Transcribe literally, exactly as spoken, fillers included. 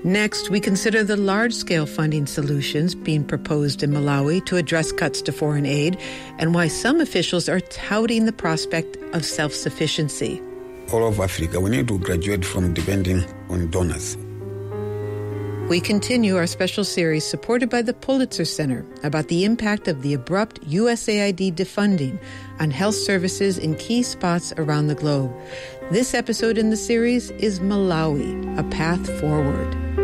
Next, we consider the large-scale funding solutions being proposed in Malawi to address cuts to foreign aid and why some officials are touting the prospect of self-sufficiency. All of Africa, we need to graduate from depending on donors. We continue our special series supported by the Pulitzer Center about the impact of the abrupt U S A I D defunding on health services in key spots around the globe. This episode in the series is Malawi, A Path Forward.